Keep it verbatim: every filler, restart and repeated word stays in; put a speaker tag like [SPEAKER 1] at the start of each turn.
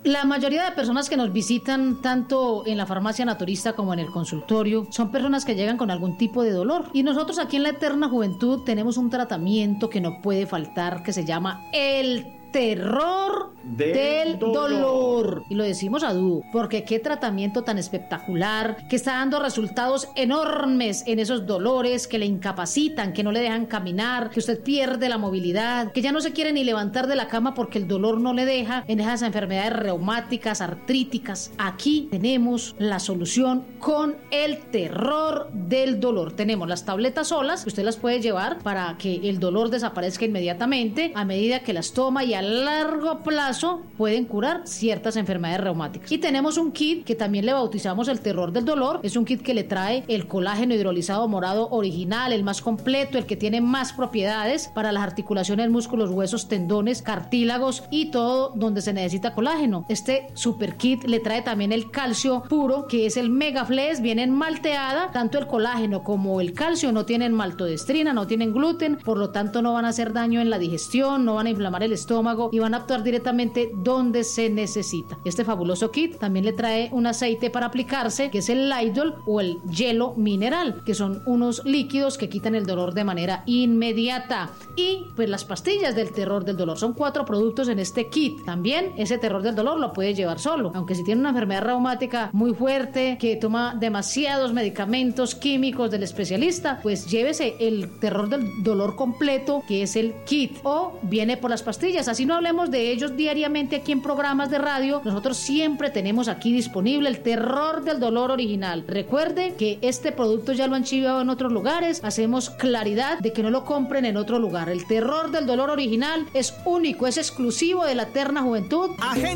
[SPEAKER 1] La mayoría de personas que nos visitan tanto en la farmacia naturista como en el consultorio son personas que llegan con algún tipo de dolor, y nosotros aquí en la Eterna Juventud tenemos un tratamiento que no puede faltar, que se llama el terror del, del dolor. dolor. Y lo decimos a dúo, porque qué tratamiento tan espectacular, que está dando resultados enormes en esos dolores que le incapacitan, que no le dejan caminar, que usted pierde la movilidad, que ya no se quiere ni levantar de la cama porque el dolor no le deja, en esas enfermedades reumáticas, artríticas. Aquí tenemos la solución con el terror del dolor. Tenemos las tabletas solas, que usted las puede llevar para que el dolor desaparezca inmediatamente a medida que las toma, y a largo plazo pueden curar ciertas enfermedades reumáticas. Y tenemos un kit que también le bautizamos el terror del dolor. Es un kit que le trae el colágeno hidrolizado morado original, el más completo, el que tiene más propiedades para las articulaciones, músculos, huesos, tendones, cartílagos y todo donde se necesita colágeno. Este super kit le trae también el calcio puro, que es el Megaflex. Viene en malteada. Tanto el colágeno como el calcio no tienen maltodestrina, no tienen gluten, por lo tanto no van a hacer daño en la digestión, no van a inflamar el estómago y van a actuar directamente donde se necesita. Este fabuloso kit también le trae un aceite para aplicarse, que es el Lydol o el hielo mineral, que son unos líquidos que quitan el dolor de manera inmediata. Y pues las pastillas del terror del dolor, son cuatro productos en este kit. También ese terror del dolor lo puede llevar solo, aunque si tiene una enfermedad reumática muy fuerte, que toma demasiados medicamentos químicos del especialista, pues llévese el terror del dolor completo, que es el kit, o viene por las pastillas. Así no hablemos de ellos diariamente aquí en programas de radio, nosotros siempre tenemos aquí disponible el terror del dolor original. Recuerde que este producto ya lo han chivado en otros lugares, hacemos claridad de que no lo compren en otro lugar. El terror del dolor original es único, es exclusivo de la Eterna Juventud. Agen-